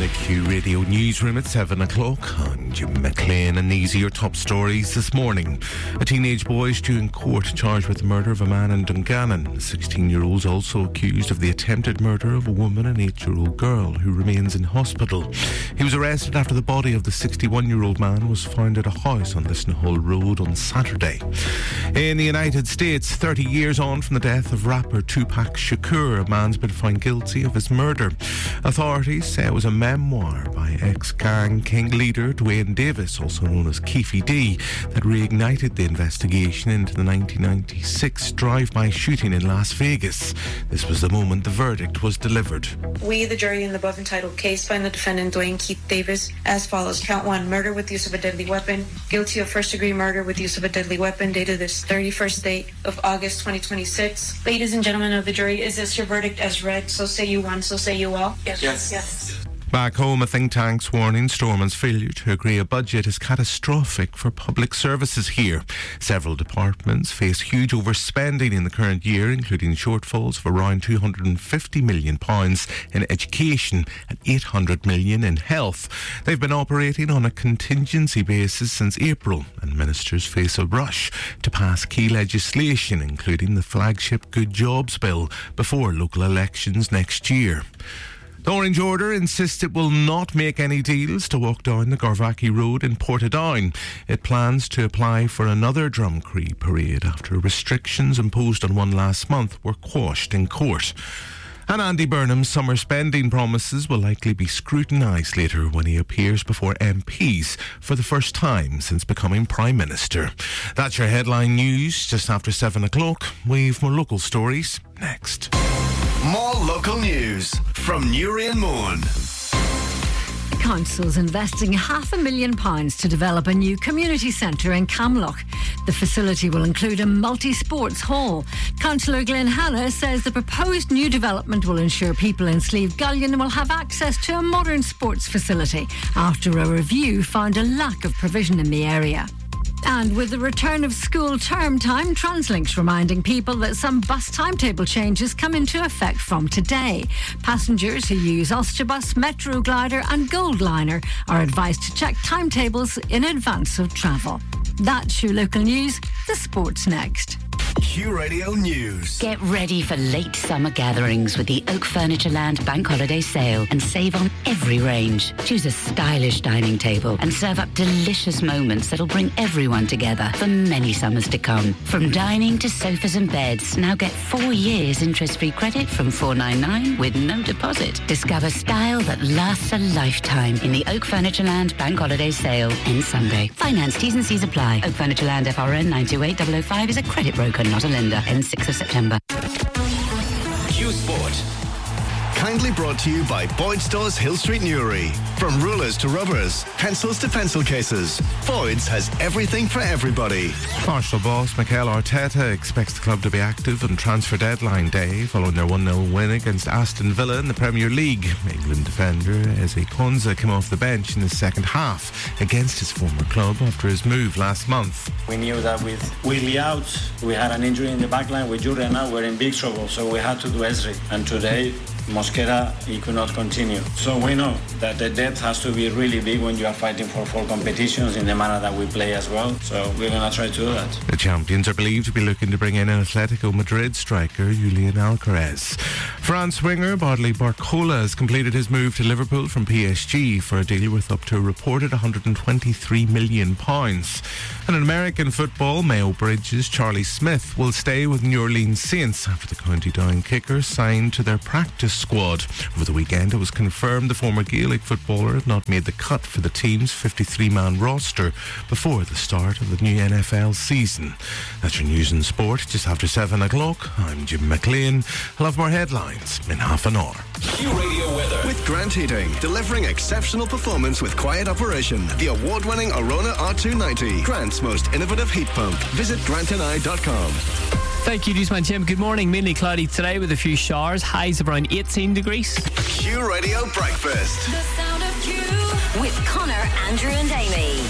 the Q Radio Newsroom at 7 o'clock. I'm Jim McLean, and these are your top stories this morning. A teenage boy is due in court charged with the murder of a man in Dungannon. The 16-year-old is also accused of the attempted murder of a woman and 8-year-old girl who remains in hospital. He was arrested after the body of the 61-year-old man was found at a house on Lisnahull Road on Saturday. In the United States, 30 years on from the death of rapper Tupac Shakur, a man's been found guilty of his murder. Authorities say it was a memoir by ex-gang King leader Dwayne Davis, also known as Keefe D, that reignited the investigation into the 1996 drive-by shooting in Las Vegas. This was the moment the verdict was delivered. We, the jury in the above entitled case, find the defendant Dwayne Keith Davis as follows. Count 1, murder with use of a deadly weapon. Guilty of first-degree murder with use of a deadly weapon, dated this 31st day of August 2026. Ladies and gentlemen of the jury, is this your verdict as read? So say you one, so say you all. Yes. Back home, a think tank's warning Stormon's failure to agree a budget is catastrophic for public services here. Several departments face huge overspending in the current year, including shortfalls of around £250 million in education and £800 million in health. They've been operating on a contingency basis since April, and ministers face a rush to pass key legislation, including the flagship Good Jobs Bill, before local elections next year. The Orange Order insists it will not make any deals to walk down the Garvaki Road in Portadown. It plans to apply for another Drumcree parade after restrictions imposed on one last month were quashed in court. And Andy Burnham's summer spending promises will likely be scrutinised later when he appears before MPs for the first time since becoming Prime Minister. That's your headline news just after 7 o'clock. We've more local stories next. More local news from Newry and Mourne. The council's investing £500,000 to develop a new community centre in Camlock. The facility will include a multi-sports hall. Councillor Glenn Hanna says the proposed new development will ensure people in Slieve Gullion will have access to a modern sports facility after a review found a lack of provision in the area. And with the return of school term time, Translink's reminding people that some bus timetable changes come into effect from today. Passengers who use Ulsterbus, Metro Glider and Goldliner are advised to check timetables in advance of travel. That's your local news. The sport's next. Q Radio News. Get ready for late summer gatherings with the Oak Furniture Land Bank Holiday Sale and save on every range. Choose a stylish dining table and serve up delicious moments that'll bring everyone together for many summers to come. From dining to sofas and beds, now get 4 years interest-free credit from $499 with no deposit. Discover style that lasts a lifetime in the Oak Furniture Land Bank Holiday Sale ends Sunday. Finance T's and C's apply. Oak Furniture Land FRN 928005 is a credit broker, not a lender. Ends 6th of September. Q Sport. Kindly brought to you by Boyd Stores Hill Street Newry. From rulers to rubbers, pencils to pencil cases, Boyd's has everything for everybody. Arsenal boss Mikel Arteta expects the club to be active on transfer deadline day following their 1-0 win against Aston Villa in the Premier League. England defender Eze Konsa came off the bench in the second half against his former club after his move last month. We knew that with Willie out, we had an injury in the backline. With Julian out, we're in big trouble, so we had to do Ezri. And today, Mosquera, he could not continue. So we know that the depth has to be really big when you are fighting for 4 competitions in the manner that we play as well. So we're going to try to do that. The champions are believed to be looking to bring in an Atletico Madrid striker, Julian Alcaraz. France winger Bodley Barcola has completed his move to Liverpool from PSG for a deal worth up to a reported £123 million. And in American football, Mayo Bridges' Charlie Smith will stay with New Orleans Saints after the County Down kicker signed to their practice squad. Over the weekend, it was confirmed the former Gaelic footballer had not made the cut for the team's 53-man roster before the start of the new NFL season. That's your news and sport just after 7 o'clock. I'm Jim McLean. I'll have more headlines in half an hour. Q Radio weather with Grant Heating, delivering exceptional performance with quiet operation. The award-winning Arona R290, Grant's most innovative heat pump. Visit grantandI.com. Thank you, Newsman Jim. Good morning. Mainly cloudy today with a few showers. Highs of around 18 degrees. Q Radio Breakfast. The sound of Q with Connor, Andrew and Amy.